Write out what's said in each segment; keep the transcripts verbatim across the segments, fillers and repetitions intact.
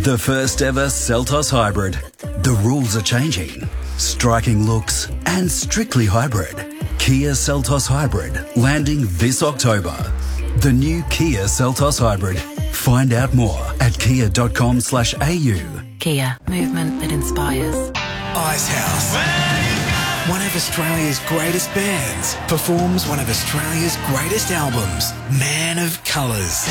The first ever Seltos Hybrid. The rules are changing. Striking looks and strictly hybrid. Kia Seltos Hybrid landing this October. The new Kia Seltos Hybrid. Find out more at kia.com slash au. Kia, movement that inspires. Icehouse. One of Australia's greatest bands performs one of Australia's greatest albums, Man of Colours.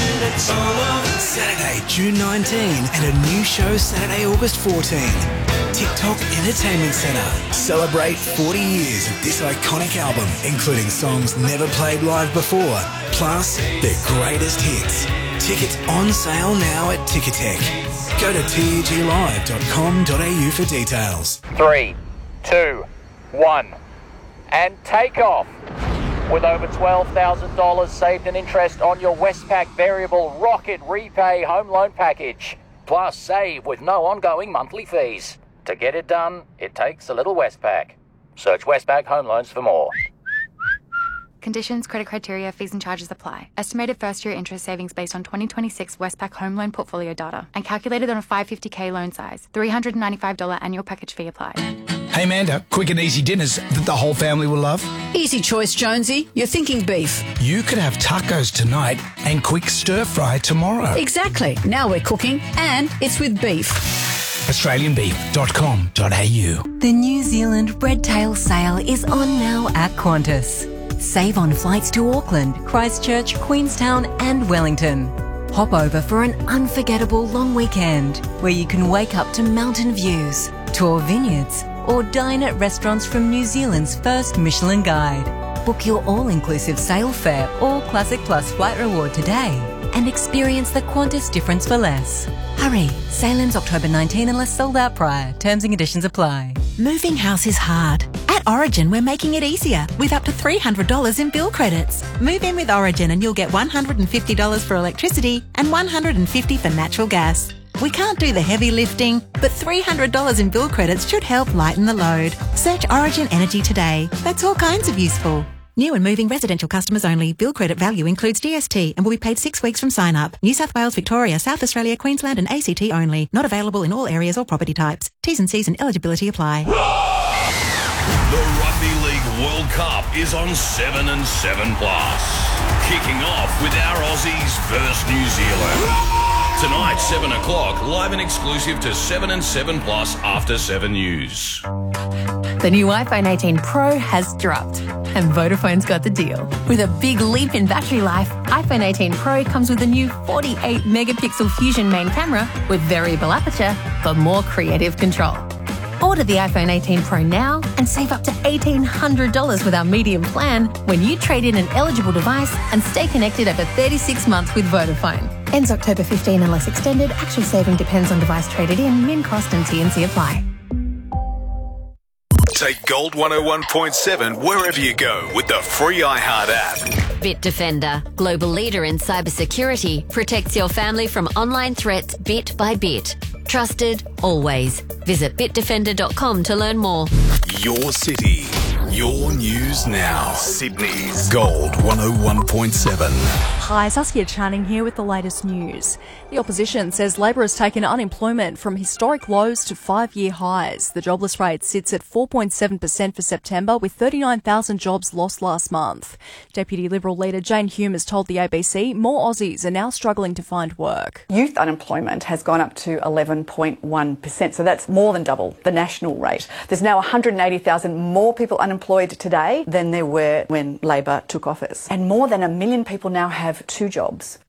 Saturday, June nineteenth, and a new show Saturday, August fourteenth. TikTok Entertainment Centre. Celebrate forty years of this iconic album, including songs never played live before, plus their greatest hits. Tickets on sale now at Ticketek. Go to tag live dot com dot a u for details. Three, two, one, and take off. With over twelve thousand dollars saved in interest on your Westpac Variable Rocket Repay Home Loan Package. Plus save with no ongoing monthly fees. To get it done, it takes a little Westpac. Search Westpac Home Loans for more. Conditions, credit criteria, fees and charges apply. Estimated first-year interest savings based on twenty twenty-six Westpac Home Loan Portfolio data and calculated on a five hundred fifty thousand loan size. three hundred ninety-five dollars annual package fee applied. Hey Amanda, quick and easy dinners that the whole family will love? Easy choice, Jonesy. You're thinking beef. You could have tacos tonight and quick stir fry tomorrow. Exactly. Now we're cooking, and it's with beef. australian beef dot com dot a u. The New Zealand Red Tail sale is on now at Qantas. Save on flights to Auckland, Christchurch, Queenstown and Wellington. Hop over for an unforgettable long weekend where you can wake up to mountain views, tour vineyards or dine at restaurants from New Zealand's first Michelin Guide. Book your all-inclusive sail fare or Classic Plus flight reward today and experience the Qantas difference for less. Hurry, sail ends October nineteenth unless sold out prior. Terms and conditions apply. Moving house is hard. At Origin, we're making it easier with up to three hundred dollars in bill credits. Move in with Origin and you'll get one hundred fifty dollars for electricity and one hundred fifty dollars for natural gas. We can't do the heavy lifting, but three hundred dollars in bill credits should help lighten the load. Search Origin Energy today. That's all kinds of useful. New and moving residential customers only. Bill credit value includes G S T and will be paid six weeks from sign up. New South Wales, Victoria, South Australia, Queensland and A C T only. Not available in all areas or property types. T's and C's and eligibility apply. The Rugby League World Cup is on seven and seven plus. Kicking off with our Aussies versus New Zealand. Tonight, seven o'clock, live and exclusive to seven and seven plus after seven News. The new iPhone eighteen Pro has dropped and Vodafone's got the deal. With a big leap in battery life, iPhone eighteen Pro comes with a new forty-eight megapixel Fusion main camera with variable aperture for more creative control. Order the iPhone eighteen Pro now and save up to eighteen hundred dollars with our medium plan when you trade in an eligible device and stay connected over thirty-six months with Vodafone. Ends October fifteenth unless extended. Actual saving depends on device traded in. Min cost and T and C apply. Take Gold one oh one point seven wherever you go with the free iHeart app. Bitdefender, global leader in cybersecurity, protects your family from online threats bit by bit. Trusted, always. Visit bitdefender dot com to learn more. Your city, your news now. Sydney's Gold one oh one point seven. Hi, Saskia Channing here with the latest news. The opposition says Labor has taken unemployment from historic lows to five-year highs. The jobless rate sits at four point seven percent for September, with thirty-nine thousand jobs lost last month. Deputy Liberal leader Jane Hume has told the A B C more Aussies are now struggling to find work. Youth unemployment has gone up to eleven point one percent, so that's more than double the national rate. There's now one hundred eighty thousand more people unemployed today than there were when Labor took office. And more than a million people now have two jobs.